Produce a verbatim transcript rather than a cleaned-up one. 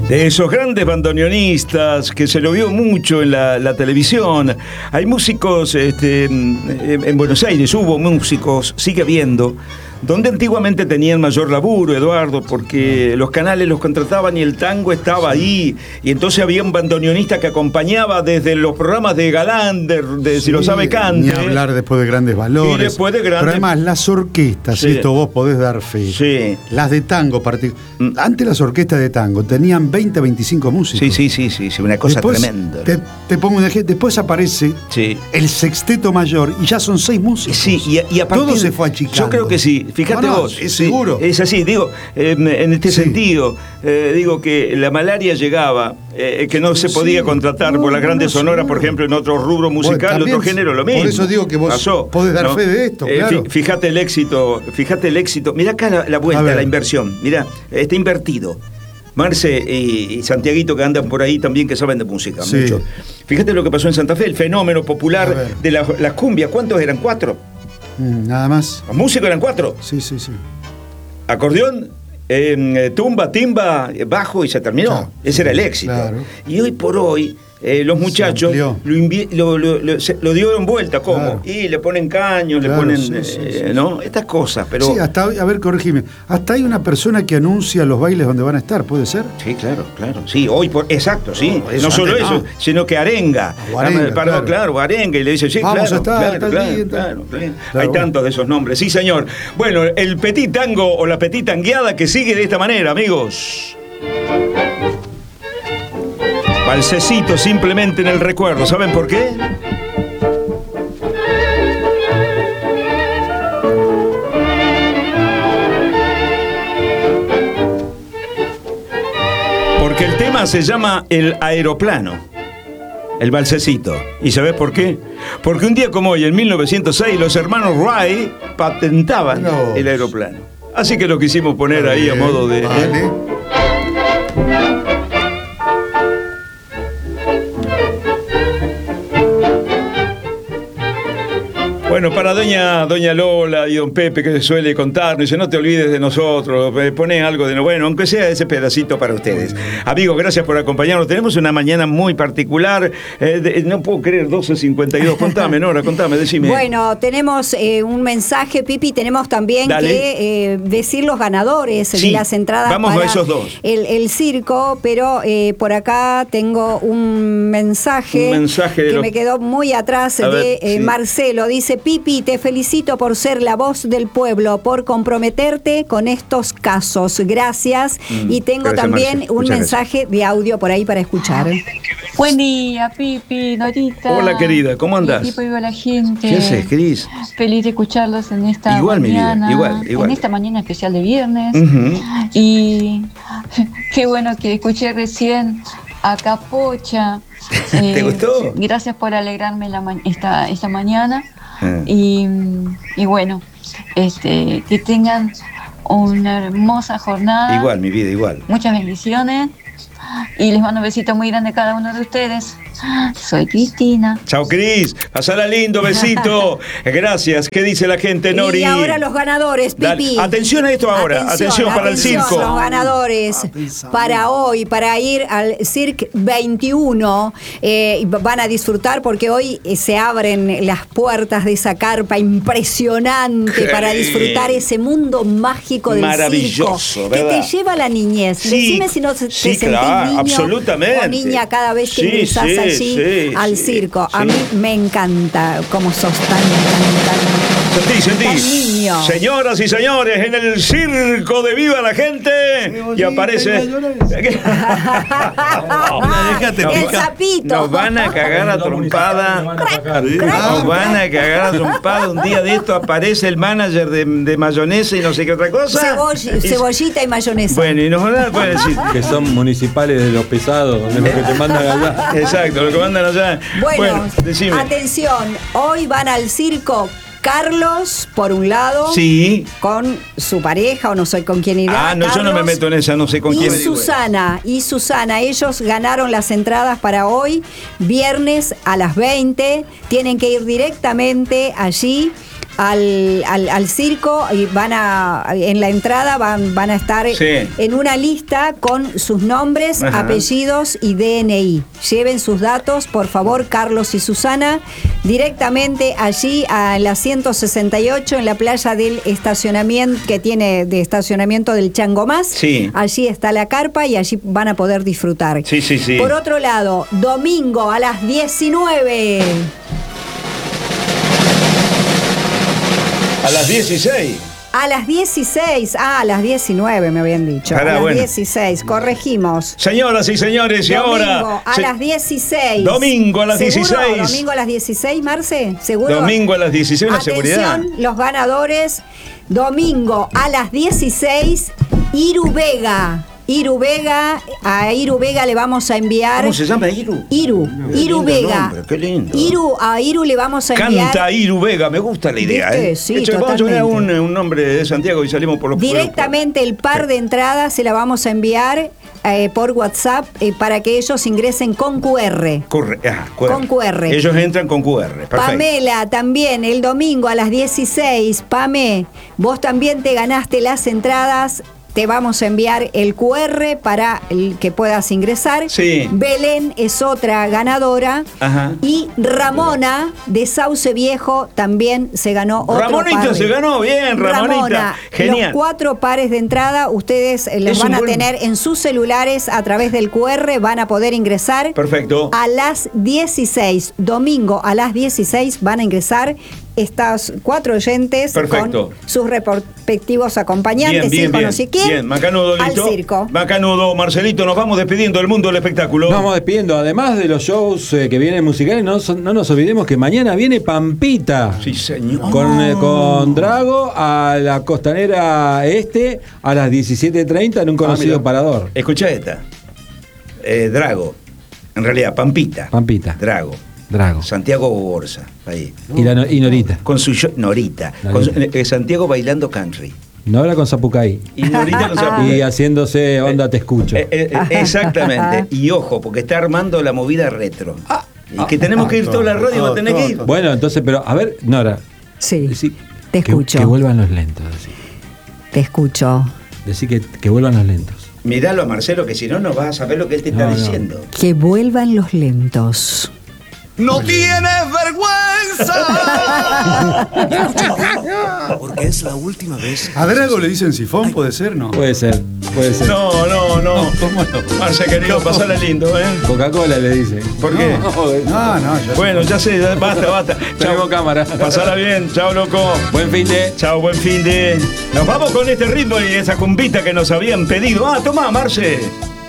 De esos grandes bandoneonistas que se lo vio mucho en la, la televisión. Hay músicos, este, en, en Buenos Aires hubo músicos, sigue habiendo, donde antiguamente tenían mayor laburo, Eduardo, porque los canales los contrataban y el tango estaba ahí, y entonces había un bandoneonista que acompañaba desde los programas de Galán, de, de sí, Si lo sabe cante. Ni hablar después de Grandes Valores. Y después de grandes... Pero además las orquestas, sí. esto vos podés dar fe. Sí. Las de tango, partic... mm. antes las orquestas de tango tenían veinte, veinticinco músicos. Sí, sí, sí, sí, sí, una cosa después, tremenda. Te, te pongo un ejemplo, después aparece sí. el sexteto mayor y ya son seis músicos. Sí, y, y a partir, todo se fue achicando. Yo creo que sí, fíjate no, no, vos. Es seguro. Sí, es así, digo, eh, en este sí. sentido, eh, digo que la malaria llegaba, eh, que no se podía sí. contratar no, por las grandes no, sonoras, por ejemplo, en otro rubro musical, bueno, otro género, lo mismo. Por eso digo que vos pasó, podés dar ¿no? fe de esto, eh, claro. Fíjate el éxito, fíjate el éxito. Mirá acá la, la vuelta, la inversión, mirá, está invertido. Marce y, y Santiaguito que andan por ahí también que saben de música sí. mucho. Fíjate lo que pasó en Santa Fe, el fenómeno popular de la, las cumbias. ¿Cuántos eran? ¿Cuatro? Mm, nada más. ¿Los músicos eran cuatro? Sí, sí, sí. Acordeón, eh, tumba, timba, bajo y se terminó. Claro, Ese era el éxito. Claro. Y hoy por hoy, eh, los muchachos lo, lo, lo, lo, se, lo dieron vuelta, ¿cómo? Claro. Y le ponen caños, claro, le ponen, sí, sí, eh, sí, ¿no? Estas cosas, pero... Sí, hasta, a ver, corregime, hasta hay una persona que anuncia los bailes donde van a estar, ¿puede ser? Sí, claro, claro, sí, hoy, por, exacto, sí, no, eso no solo antes, eso, no. sino que arenga, arenga para, claro. claro, arenga, y le dice, sí, vamos claro, a estar, claro, claro, día, claro, claro, claro, hay bueno. tantos de esos nombres, sí, señor. Bueno, el petit tango o la petit tangueada que sigue de esta manera, amigos. Valsecito simplemente en el recuerdo. ¿Saben por qué? Porque el tema se llama El Aeroplano. El valsecito. ¿Y sabés por qué? Porque un día como hoy, en mil novecientos seis, los hermanos Wright patentaban no. el aeroplano. Así que lo quisimos poner vale, ahí a modo de... Vale. ¿eh? Bueno, para doña, doña Lola y don Pepe que suele contarnos, dice, no te olvides de nosotros, pone algo de no bueno, aunque sea ese pedacito para ustedes. Amigos, gracias por acompañarnos. Tenemos una mañana muy particular. Eh, de, no puedo creer, doce cincuenta y dos. Contame, Nora, contame, decime. Bueno, tenemos eh, un mensaje, Pipi. Tenemos también Dale. que eh, decir los ganadores sí, de las entradas vamos para a esos dos. El, el circo, pero eh, por acá tengo un mensaje, un mensaje que los... me quedó muy atrás a de ver, eh, sí. Marcelo. Dice, Pipi, te felicito por ser la voz del pueblo, por comprometerte con estos casos. Gracias. Mm, y tengo gracias, también Marcia. un Muchas mensaje gracias. de audio por ahí para escuchar. Buen día, Pipi, Norita. Hola, querida, ¿cómo andás? Y viva la gente. ¿Qué haces, Cris? Feliz de escucharlos en esta igual, mañana. Mi vida, igual, igual. En esta mañana especial de viernes. Uh-huh. Y qué bueno que escuché recién a Capocha. ¿Te eh, gustó? Gracias por alegrarme la ma- esta, esta mañana. Ah. Y, y bueno, este, que tengan una hermosa jornada. Igual, mi vida, igual. Muchas bendiciones. Y les mando un besito muy grande a cada uno de ustedes. Soy Cristina. Chao, Cris. Pasala lindo, besito. Gracias. ¿Qué dice la gente, Nori? Y ahora los ganadores, Pipi. Dale. Atención a esto ahora. Atención, atención para atención, el circo. Los ganadores para hoy, para ir al Cirque veintiuno. Eh, van a disfrutar porque hoy eh, se abren las puertas de esa carpa impresionante Qué para disfrutar ese mundo mágico del maravilloso, circo. ¿verdad? Que te lleva a la niñez. Sí, Decime si no te sí, sentís claro, niño absolutamente. o niña cada vez que sí, ingresás sí, allí sí, al sí, circo. sí. A mí me encanta cómo sos tan, tan, tan... Sentí, sentí. Señoras y señores, en el circo de Viva la Gente y aparece. El sapito. Nos van a cagar a trompada. Nos van a cagar a trompada. Un día de esto aparece el manager de, de mayonesa y no sé qué otra cosa. Cebolla, y, cebollita y mayonesa. Bueno, y nos van a decir que son municipales de los pesados, de los que te mandan allá. Exacto, lo que mandan allá. Bueno, bueno decime. Atención, hoy van al circo Carlos, por un lado, sí, con su pareja, o no sé con quién irá. Ah, no, Carlos, yo no me meto en esa, no sé con y quién. Susana, y Susana, ellos ganaron las entradas para hoy, viernes a las veinte. Tienen que ir directamente allí al, al, al circo y van a, en la entrada van, van a estar Sí. en una lista con sus nombres, Ajá. apellidos y D N I. Lleven sus datos, por favor, Carlos y Susana, directamente allí a la ciento sesenta y ocho en la playa del estacionamiento que tiene de estacionamiento del Changomás. Sí. Allí está la carpa y allí van a poder disfrutar. Sí, sí, sí. Por otro lado, domingo a las diecinueve. A las dieciséis. A las dieciséis. Ah, a las diecinueve me habían dicho. Pará, a las bueno. dieciséis, corregimos. Señoras y señores, y Domingo ahora. a se- las dieciséis. Domingo a las ¿Seguro? dieciséis. Domingo a las dieciséis, Marce, ¿seguro? Domingo a las dieciséis, una Atención, seguridad. los ganadores. Domingo a las dieciséis, Iru Vega. Iru Vega, a Iru Vega le vamos a enviar. ¿Cómo se llama Iru? Iru, Qué Iru lindo Vega. nombre, qué lindo. Iru, a Iru le vamos a enviar. Canta Iru Vega, me gusta la idea. ¿Viste? ¿eh? Sí, Esto, vamos a poner un, totalmente. un nombre de Santiago y salimos por los Directamente el par de entradas se la vamos a enviar eh, por WhatsApp eh, para que ellos ingresen con Q R. Corre, ah, Q R. Con Q R. Ellos entran con Q R. Perfecto. Pamela, también el domingo a las dieciséis. Pame, vos también te ganaste las entradas. Te vamos a enviar el Q R para el que puedas ingresar. Sí. Belén es otra ganadora. Ajá. Y Ramona de Sauce Viejo también se ganó otro Ramonita par de- se ganó, bien, Ramonita. Ramona, Genial. los cuatro pares de entrada ustedes eh, los Es van un a buen- tener en sus celulares a través del Q R, van a poder ingresar. Perfecto. A las dieciséis, domingo a las dieciséis van a ingresar estas cuatro oyentes Perfecto. con sus respectivos acompañantes, Bien, bien, hijos, bien. no sé quién, Bien, Macanudo, al listo. circo. Macanudo, Marcelito, nos vamos despidiendo del mundo del espectáculo. Nos vamos despidiendo. Además de los shows eh, que vienen musicales, no, so- no nos olvidemos que mañana viene Pampita. Sí, señor. Con, eh, con Drago a la costanera este a las diecisiete treinta en un conocido Ah, mira. parador. Escucha esta. Eh, Drago. En realidad, Pampita. Pampita. Drago. Drago. Santiago Borsa. Ahí. Y, la, no- y Norita. Con su show- Norita. Con su- eh, Santiago bailando country. Nora con Zapucay. Y Norita con Zapucay. Y haciéndose onda te escucho. Eh, eh, eh, exactamente. Y ojo, porque está armando la movida retro. y que tenemos que ir todo, toda la radio, va a todo, tener todo, que ir. todo. Bueno, entonces, pero a ver, Nora. Sí, decí te que- escucho. Que, vuelvan los lentos. Decí, Te escucho. Decí que, que vuelvan los lentos. Miralo a Marcelo, que si no, no vas a saber lo que él te está No, no. diciendo. Que vuelvan los lentos. No tienes vergüenza. Porque es la última vez. A Drago le dicen sifón, puede ser, ¿no? Puede ser, puede ser. No, no, no. ¿Cómo no? Marce, querido, pasala lindo, ¿eh? Coca-Cola le dice. ¿Por qué? No, no, ya. Bueno, ya sé, ya basta, basta. Tenemos cámara. Pasala bien, chao, loco. Buen fin de. Chao, buen fin de. Nos vamos con este ritmo y esa cumbita que nos habían pedido. Ah, tomá, Marce.